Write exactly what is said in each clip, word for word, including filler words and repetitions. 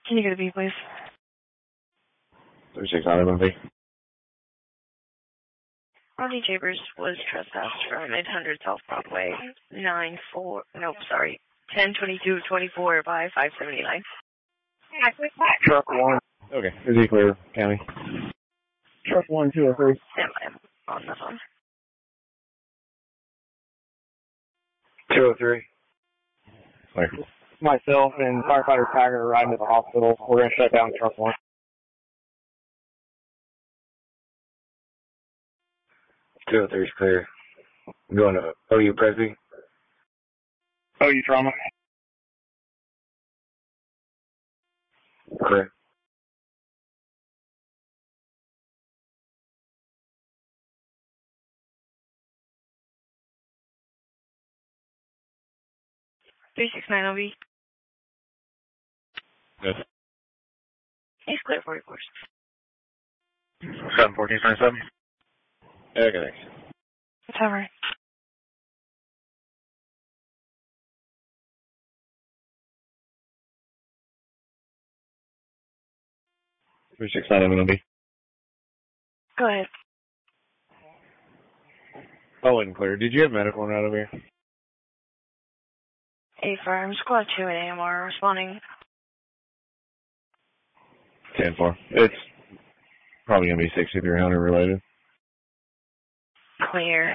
Can you go to B, please? three six nine M V. Rodney Chambers was trespassed from eight hundred South Broadway, nine four, nope, sorry, ten twenty-two twenty-four by five seventy-nine. Truck one. Okay, is he clear, County? Truck one, two oh three. Stand by on the phone. two oh three. Clear. Myself and firefighter Tiger are riding to the hospital. We're going to shut down truck one. two oh three is clear. I'm going to O U Presby. O U Trauma. Correct. three six nine O B. Good. He's clear for reports. seven fourteen twenty-seven. Okay, thanks. Whatever. three six nine M V. Go ahead. Oh, and clear. Did you have medical run out of here? A firm squad two at A M R responding. ten four. It's probably going to be sixty-three hundred related. Clear.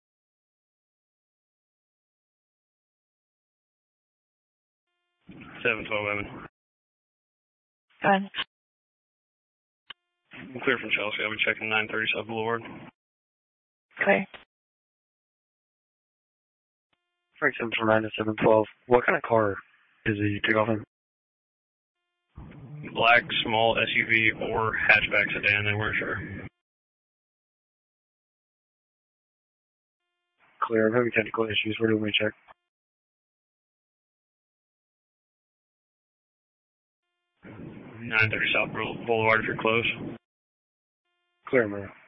seven twelve Evan. Go ahead. I'm clear from Chelsea. I'll be checking nine thirty South Boulevard. Clear. Frank seven four nine to seven twelve. What kind of car is he took off in? Black, small S U V or hatchback sedan, they weren't sure. Clear. I'm having technical issues. Where do we check? nine thirty South Boulevard if you're close. Clear, man.